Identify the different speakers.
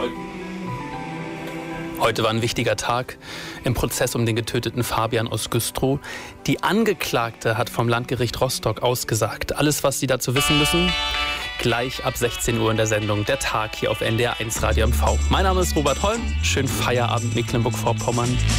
Speaker 1: Heute war ein wichtiger Tag im Prozess um den getöteten Fabian aus Güstrow. Die Angeklagte hat vom Landgericht Rostock ausgesagt. Alles, was Sie dazu wissen müssen, gleich ab 16 Uhr in der Sendung Der Tag hier auf NDR 1 Radio MV. Mein Name ist Robert Holm. Schönen Feierabend Mecklenburg-Vorpommern.